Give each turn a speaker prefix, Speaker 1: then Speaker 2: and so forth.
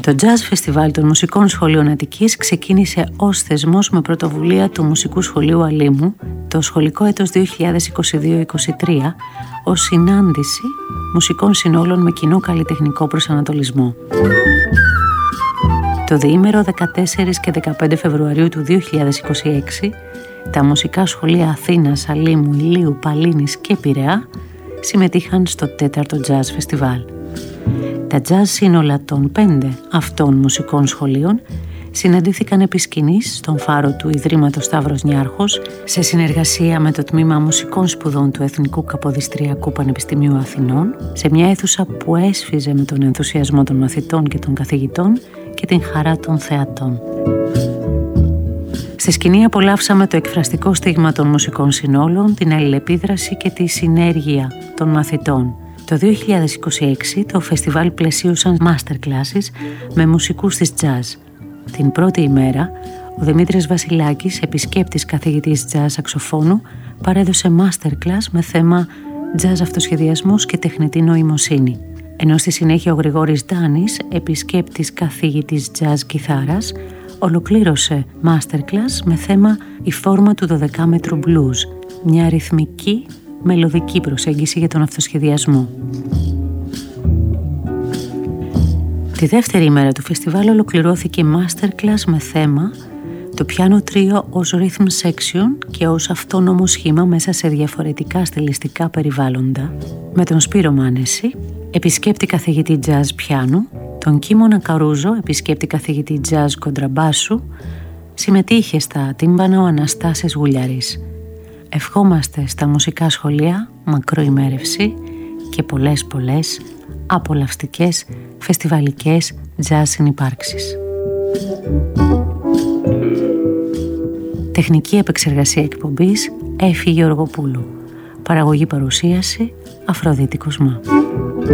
Speaker 1: Το Jazz Φεστιβάλ των Μουσικών Σχολείων Αττικής ξεκίνησε ως θεσμός με πρωτοβουλία του Μουσικού Σχολείου Αλήμου το σχολικό έτος 2022-2023 ως συνάντηση μουσικών συνόλων με κοινό καλλιτεχνικό προσανατολισμό. Το διήμερο 14 και 15 Φεβρουαρίου του 2026 τα μουσικά σχολεία Αθήνας, Αλήμου, Ηλίου, Παλίνης και Πειραιά συμμετείχαν στο 4ο Jazz Φεστιβάλ. Τα jazz σύνολα των 5 αυτών μουσικών σχολείων συναντήθηκαν επί σκηνής στον φάρο του Ιδρύματος Σταύρος Νιάρχος σε συνεργασία με το Τμήμα Μουσικών Σπουδών του Εθνικού Καποδιστριακού Πανεπιστημίου Αθηνών, σε μια αίθουσα που έσφιζε με τον ενθουσιασμό των μαθητών και των καθηγητών και την χαρά των θεατών. Στη σκηνή απολαύσαμε το εκφραστικό στίγμα των μουσικών συνόλων, την αλληλεπίδραση και τη συνέργεια των μαθητών. Το 2026 το φεστιβάλ πλαισίωσαν masterclasses με μουσικούς της jazz. Την πρώτη ημέρα, ο Δημήτρης Βασιλάκης, επισκέπτης καθηγητής jazz σαξοφώνου, παρέδωσε masterclass με θέμα jazz αυτοσχεδιασμός και τεχνητή νοημοσύνη. Ενώ στη συνέχεια ο Γρηγόρης Ντάνης, επισκέπτης καθηγητής jazz κιθάρας, ολοκλήρωσε masterclass με θέμα η φόρμα του 12μέτρου blues, μια ρυθμική μελωδική προσέγγιση για τον αυτοσχεδιασμό. Τη δεύτερη ημέρα του φεστιβάλ ολοκληρώθηκε masterclass με θέμα το πιάνο τρίο ως rhythm section και ως αυτόνομο σχήμα μέσα σε διαφορετικά στιλιστικά περιβάλλοντα, με τον Σπύρο Μάνεση, επισκέπτη καθηγητή jazz πιάνου, τον Κίμωνα Καρούζο, επισκέπτη καθηγητή jazz κοντραμπάσου, συμμετείχε στα τύμπανα ο Αναστάσης Γουλιαρής. Ευχόμαστε στα μουσικά σχολεία μακροημέρευση και πολλές απολαυστικές φεστιβαλικές jazz συνυπάρξεις. Τεχνική επεξεργασία εκπομπής Έφη Γεωργοπούλου. Παραγωγή παρουσίαση Αφροδίτη Κοσμά.